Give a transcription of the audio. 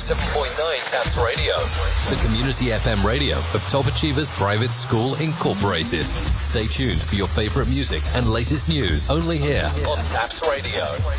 107.9 Taps Radio, the community FM radio of Top Achievers Private School Incorporated. Stay tuned for your favorite music and latest news only here on Taps Radio.